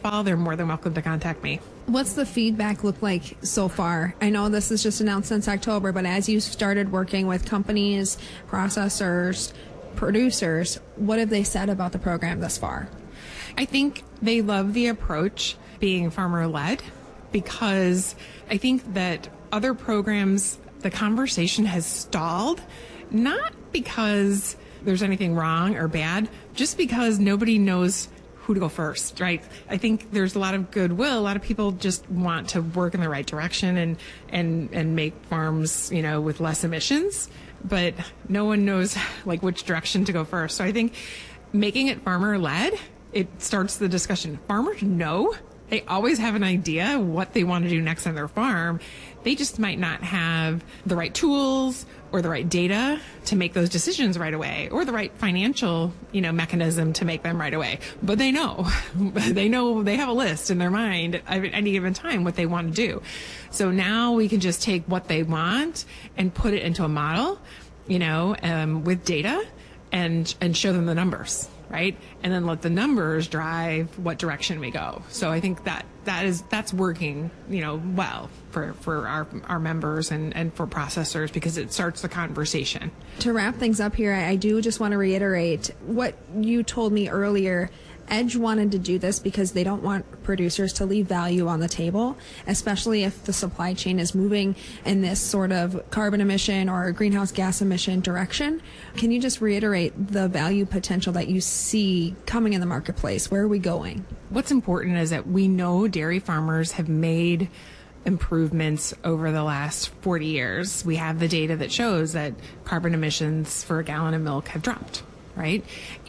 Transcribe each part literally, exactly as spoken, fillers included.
fall, they're more than welcome to contact me. What's the feedback look like so far? I know this is just announced since October, but as you started working with companies, processors, producers, what have they said about the program thus far? I think they love the approach being farmer-led, because I think that other programs, the conversation has stalled, not because there's anything wrong or bad, just because nobody knows who to go first, right? I think there's a lot of goodwill. A lot of people just want to work in the right direction and, and, and make farms, you know, with less emissions, but no one knows like which direction to go first. So I think making it farmer-led, it starts the discussion. Farmers know. They always have an idea what they want to do next on their farm. They just might not have the right tools or the right data to make those decisions right away, or the right financial, you know, mechanism to make them right away. But they know, they know they have a list in their mind at any given time what they want to do. So now we can just take what they want and put it into a model, you know, um, with data and, and show them the numbers. Right? And then let the numbers drive what direction we go. So I think that that is, that's working, you know, well for, for our, our members and, and for processors, because it starts the conversation. To wrap things up here, I do just want to reiterate what you told me earlier. Edge wanted to do this because they don't want producers to leave value on the table, especially if the supply chain is moving in this sort of carbon emission or greenhouse gas emission direction. Can you just reiterate the value potential that you see coming in the marketplace? Where are we going? What's important is that we know dairy farmers have made improvements over the last forty years. We have the data that shows that carbon emissions for a gallon of milk have dropped, right?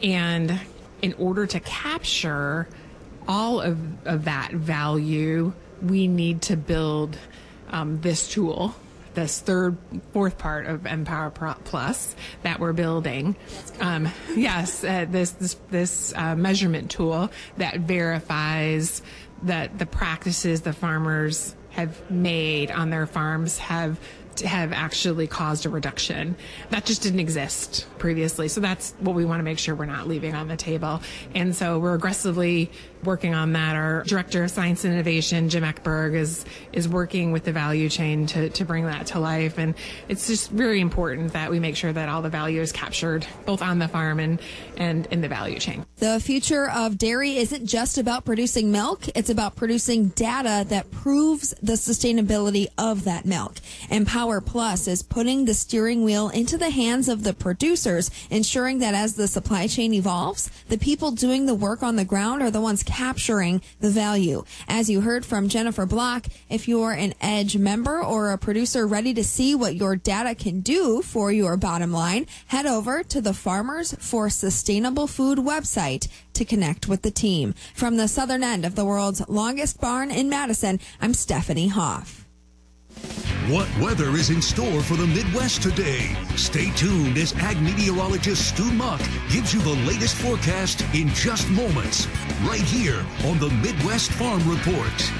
And in order to capture all of, of that value, we need to build um, this tool, this third, fourth part of Empower Plus that we're building. Um, yes, uh, this this this uh, measurement tool that verifies that the practices the farmers have made on their farms have have actually caused a reduction. That just didn't exist previously. So that's what we want to make sure we're not leaving on the table. And so we're aggressively working on that. Our Director of Science and Innovation, Jim Eckberg, is is working with the value chain to, to bring that to life. And it's just very important that we make sure that all the value is captured, both on the farm and, and in the value chain. The future of dairy isn't just about producing milk. It's about producing data that proves the sustainability of that milk. Empower Plus is putting the steering wheel into the hands of the producers, ensuring that as the supply chain evolves, the people doing the work on the ground are the ones capturing the value. As you heard from Jennifer Block, if you're an Edge member or a producer ready to see what your data can do for your bottom line, head over to the Farmers for Sustainable Food website to connect with the team. From the southern end of the world's longest barn in Madison, I'm Stephanie Hoff. What weather is in store for the Midwest today? Stay tuned as ag meteorologist Stu Muck gives you the latest forecast in just moments, right here on the Midwest Farm Report.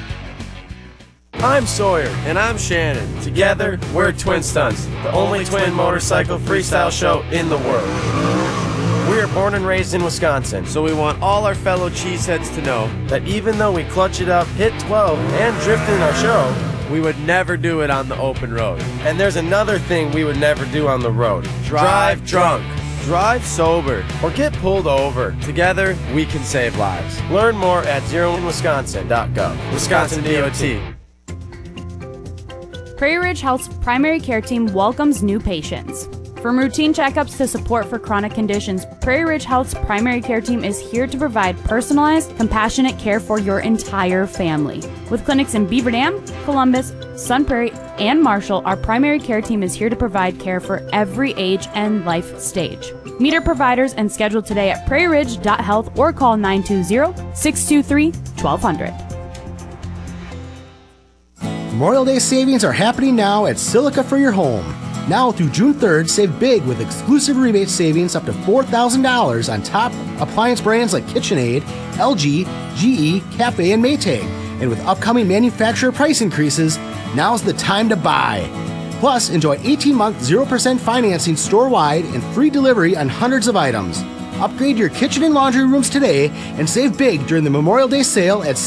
I'm Sawyer. And I'm Shannon. Together, we're Twin Stunts, the only twin motorcycle freestyle show in the world. We are born and raised in Wisconsin, so we want all our fellow cheeseheads to know that even though we clutch it up, hit twelve, and drift in our show, we would never do it on the open road. And there's another thing we would never do on the road. Drive drunk. Drive sober. Or get pulled over. Together, we can save lives. Learn more at zero in wisconsin dot gov. Wisconsin D O T. Prairie Ridge Health's primary care team welcomes new patients. From routine checkups to support for chronic conditions, Prairie Ridge Health's primary care team is here to provide personalized, compassionate care for your entire family. With clinics in Beaver Dam, Columbus, Sun Prairie, and Marshall, our primary care team is here to provide care for every age and life stage. Meet our providers and schedule today at prairie ridge dot health or call nine two zero, six two three, one two zero zero. Memorial Day savings are happening now at Silica for your home. Now through June third, save big with exclusive rebate savings up to four thousand dollars on top appliance brands like KitchenAid, L G, G E, Cafe, and Maytag. And with upcoming manufacturer price increases, now's the time to buy. Plus, enjoy eighteen-month zero percent financing store-wide and free delivery on hundreds of items. Upgrade your kitchen and laundry rooms today and save big during the Memorial Day sale at